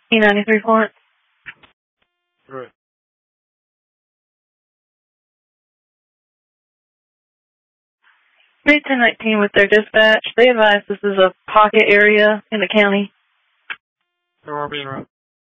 E93 Florence. Right. Read 1019 with their dispatch. They advise this is a pocket area in the county. There are being route.